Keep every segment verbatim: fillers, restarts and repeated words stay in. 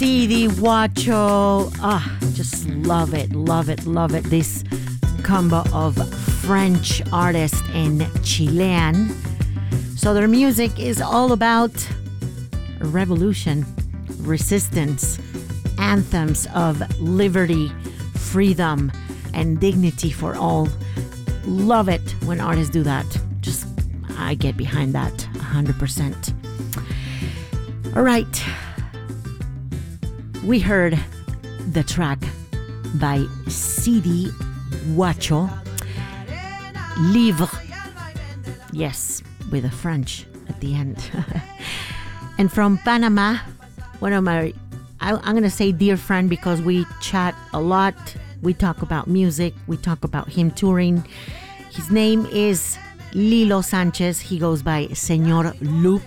C D Guacho. Ah, just love it, love it, love it. This combo of French artist and Chilean. So their music is all about revolution, resistance, anthems of liberty, freedom, and dignity for all. Love it when artists do that. Just, I get behind that one hundred percent. All right. We heard the track by C D Guacho, Livre. Yes, with a French at the end. And from Panama, one of my, I, I'm going to say dear friend because we chat a lot. We talk about music. We talk about him touring. His name is Lilo Sanchez. He goes by Señor Loop.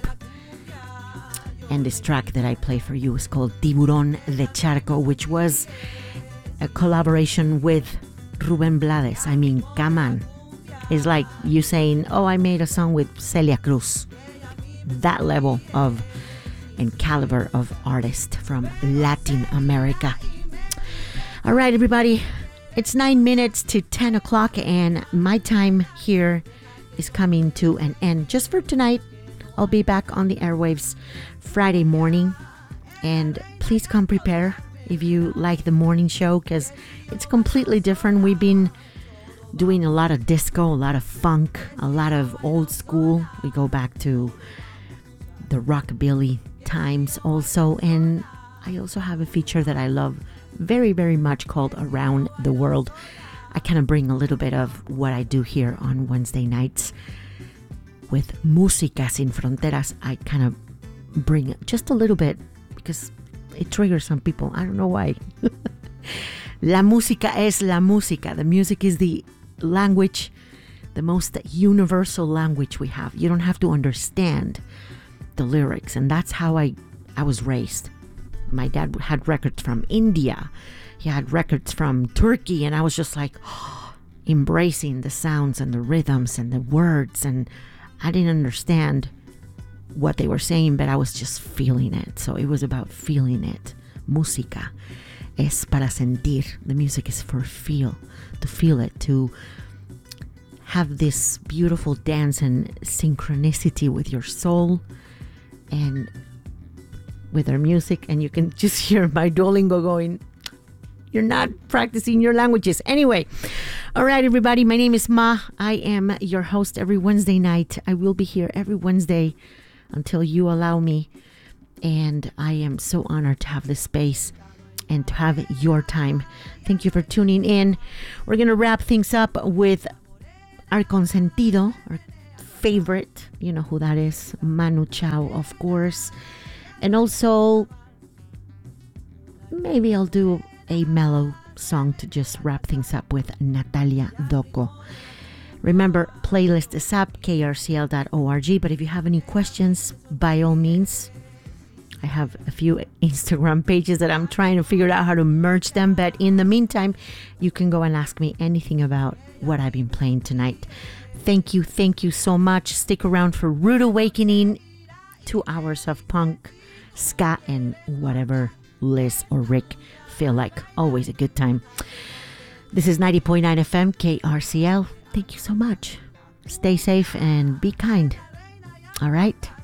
And this track that I play for you is called Tiburón de Charco, which was a collaboration with Rubén Blades. I mean, come on. It's like you saying, oh, I made a song with Celia Cruz. That level of and caliber of artist from Latin America. All right, everybody. It's nine minutes to ten o'clock, and my time here is coming to an end. Just for tonight, I'll be back on the airwaves Friday morning, and please come prepare if you like the morning show, because it's completely different. We've been doing a lot of disco, a lot of funk, a lot of old school. We go back to the rockabilly times also, and I also have a feature that I love very, very much called Around the World. I kind of bring a little bit of what I do here on Wednesday nights with Música Sin Fronteras. I kind of bring just a little bit because it triggers some people. I don't know why. La música es la música. The music is the language, the most universal language we have. You don't have to understand the lyrics, and that's how I, I was raised. My dad had records from India. He had records from Turkey, and I was just like oh, embracing the sounds and the rhythms and the words, and I didn't understand what they were saying, but I was just feeling it. So it was about feeling it. Música es para sentir. The music is for feel, to feel it, to have this beautiful dance and synchronicity with your soul and with our music. And you can just hear my Duolingo going, you're not practicing your languages. Anyway, all right, everybody. My name is Ma. I am your host every Wednesday night. I will be here every Wednesday until you allow me. And I am so honored to have this space and to have your time. Thank you for tuning in. We're going to wrap things up with our consentido, our favorite. You know who that is. Manu Chao, of course. And also, maybe I'll do a mellow song to just wrap things up with Natalia Doko. Remember, playlist is up, k r c l dot org. But if you have any questions, by all means, I have a few Instagram pages that I'm trying to figure out how to merge them. But in the meantime, you can go and ask me anything about what I've been playing tonight. Thank you, thank you so much. Stick around for Rude Awakening, two hours of punk, ska, and whatever Liz or Rick feel like. Always a good time. This is ninety point nine F M, K R C L. Thank you so much. Stay safe and be kind. All right?